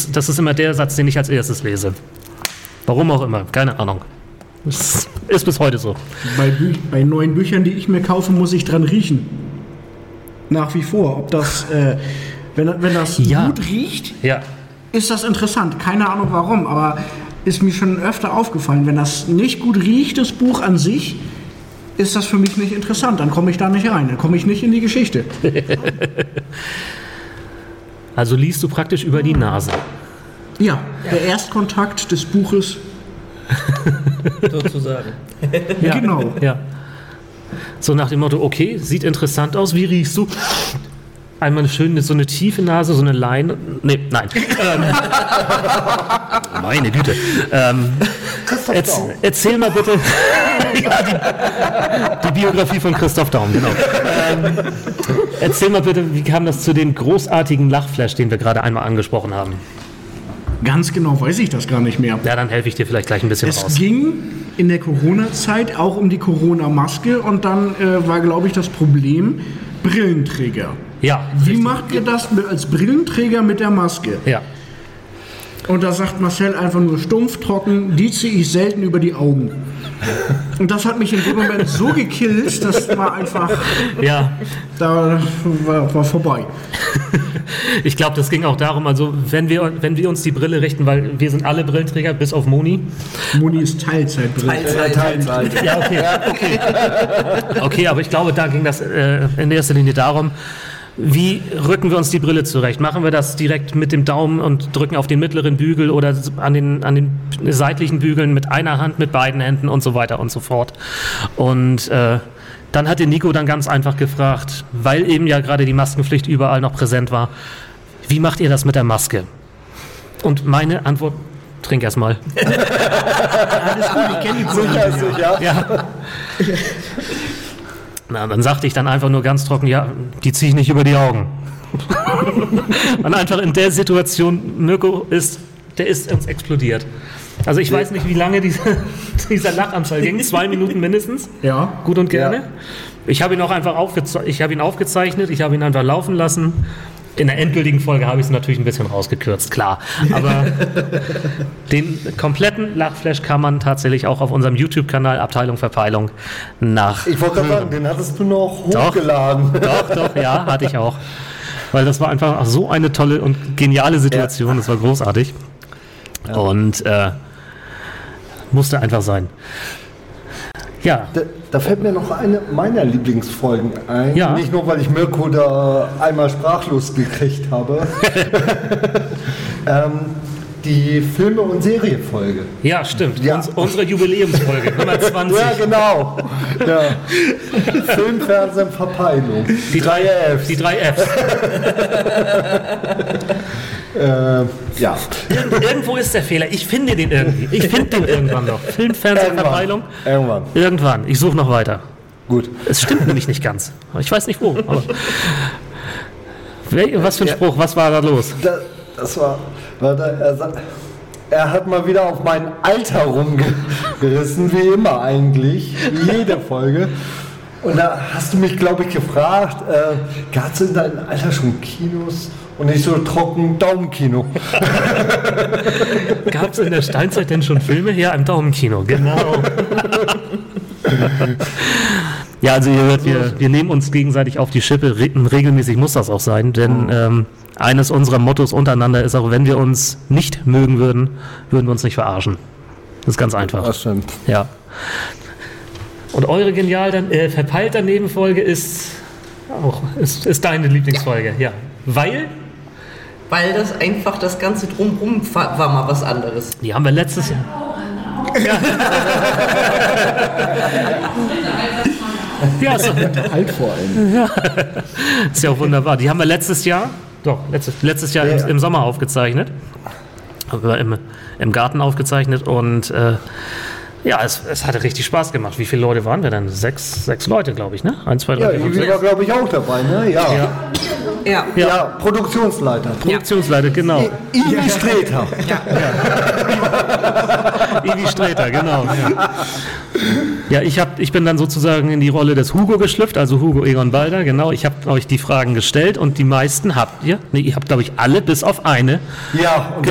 das ist immer der Satz, den ich als erstes lese. Warum auch immer, keine Ahnung. Das ist bis heute so. Bei neuen Büchern, die ich mir kaufe, muss ich dran riechen. Nach wie vor. Ob das, wenn das gut riecht, ist das interessant. Keine Ahnung warum, aber ist mir schon öfter aufgefallen. Wenn das nicht gut riecht, das Buch an sich, ist das für mich nicht interessant. Dann komme ich da nicht rein. Dann komme ich nicht in die Geschichte. Also liest du praktisch über die Nase. Ja, der Erstkontakt des Buches. Sozusagen. Ja, genau. Ja. So nach dem Motto, okay, sieht interessant aus, wie riechst du? Einmal so eine tiefe Nase, so eine Leine. Nee, nein. Meine Güte. Erzähl mal bitte die Biografie von Christoph Daum, genau. Erzähl mal bitte, wie kam das zu dem großartigen Lachflash, den wir gerade einmal angesprochen haben? Ganz genau weiß ich das gar nicht mehr. Ja, dann helfe ich dir vielleicht gleich ein bisschen raus. Es ging in der Corona-Zeit auch um die Corona-Maske und dann war, glaube ich, das Problem Brillenträger. Ja. Wie macht ihr das als Brillenträger mit der Maske? Ja. Und da sagt Marcel einfach nur stumpf, trocken, die ziehe ich selten über die Augen. Und das hat mich in dem Moment so gekillt, das war einfach, da war vorbei. Ich glaube, das ging auch darum, also wenn wir uns die Brille richten, weil wir sind alle Brillenträger, bis auf Moni. Moni ist Teilzeitbrille. Teilzeit. Ja, okay. Okay, aber ich glaube, da ging das in erster Linie darum, wie rücken wir uns die Brille zurecht? Machen wir das direkt mit dem Daumen und drücken auf den mittleren Bügel oder an den seitlichen Bügeln mit einer Hand, mit beiden Händen und so weiter und so fort. Und dann hat den Nico dann ganz einfach gefragt, weil eben ja gerade die Maskenpflicht überall noch präsent war, wie macht ihr das mit der Maske? Und meine Antwort, trink erst mal. Alles gut, ich kenne die Brille. Ja. Na, dann sagte ich dann einfach nur ganz trocken, ja, die ziehe ich nicht über die Augen. Und einfach in der Situation, Mirko der ist uns explodiert. Also ich weiß nicht, wie lange dieser Lachanfall ging, 2 Minuten mindestens. Ja. Gut und gerne. Ja. Ich habe ihn auch einfach aufgezeichnet, ich habe ihn einfach laufen lassen. In der endgültigen Folge habe ich es natürlich ein bisschen rausgekürzt, klar. Aber den kompletten Lachflash kann man tatsächlich auch auf unserem YouTube-Kanal Abteilung Verpeilung nach. Ich wollte gerade sagen, den hattest du noch hochgeladen. Doch, ja, hatte ich auch. Weil das war einfach so eine tolle und geniale Situation, das war großartig. Ja. Und musste einfach sein. Ja. Da fällt mir noch eine meiner Lieblingsfolgen ein. Ja. Nicht nur, weil ich Mirko da einmal sprachlos gekriegt habe. Die Filme- und Serie-Folge. Ja, stimmt. Ja. Unsere Jubiläumsfolge, Nummer 20. Ja, genau. Ja. Film, Fernsehen, Verpeilung. Die 3 Fs. Die 3 Fs. Ja. Irgendwo ist der Fehler. Ich finde den irgendwie. Ich finde den irgendwann noch. Film, Fernsehen, Verpeilung. Irgendwann. Ich suche noch weiter. Gut. Es stimmt nämlich nicht ganz. Ich weiß nicht wo. Aber was für ein Spruch? Was war da los? Das war... Er hat mal wieder auf mein Alter rumgerissen, wie immer eigentlich, wie jede Folge. Und da hast du mich, glaube ich, gefragt, gab es in deinem Alter schon Kinos? Und nicht so trocken Daumenkino. Gab es in der Steinzeit denn schon Filme? Ja, im Daumenkino, genau. Ja, also ihr hört, wir nehmen uns gegenseitig auf die Schippe. Regelmäßig muss das auch sein, denn eines unserer Mottos untereinander ist auch, wenn wir uns nicht mögen würden wir uns nicht verarschen. Das ist ganz einfach. Das stimmt. Ja. Und eure verpeilt daneben Folge ist deine Lieblingsfolge, ja. Weil das einfach das Ganze drumherum war mal was anderes. Die haben wir letztes Jahr. Ja, ist Halt vor allem. Ja. Ist ja auch wunderbar. Die haben wir letztes Jahr im Sommer aufgezeichnet. Aber im Garten aufgezeichnet und es hatte richtig Spaß gemacht. Wie viele Leute waren wir denn? Sechs Leute, glaube ich, ne? 1, 2, 3, Ja, 4, 5, Ivi 6. war, glaube ich, auch dabei, ne? Ja, Produktionsleiter. Produktionsleiter, genau. Ivi Streter. Ivi Streter, genau. Ja, ich bin dann sozusagen in die Rolle des Hugo geschlüpft, also Hugo Egon Balder, genau. Ich habe euch die Fragen gestellt und die meisten habt ihr. Nee, ihr habt, glaube ich, alle bis auf eine. Ja, und